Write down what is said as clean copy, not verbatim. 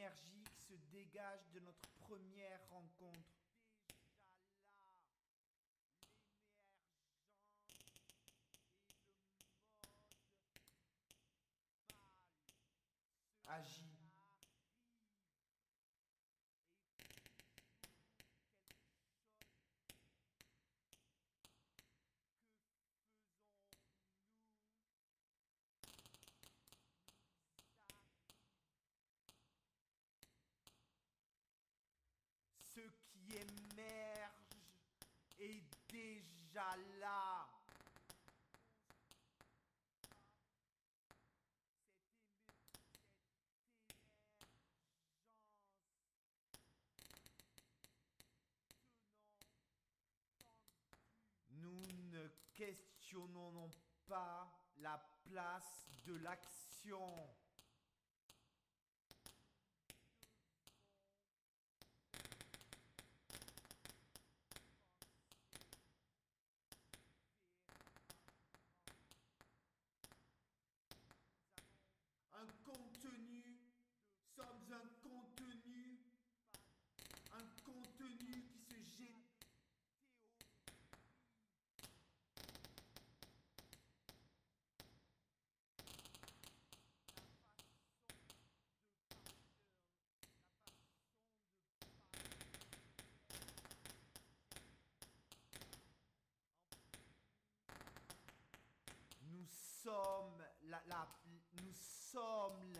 énergie qui se dégage de notre première rencontre. Agis. Ce qui émerge est déjà là. Nous ne questionnons pas la place de l'action. Un contenu, sommes un contenu qui se jette. Nous sommes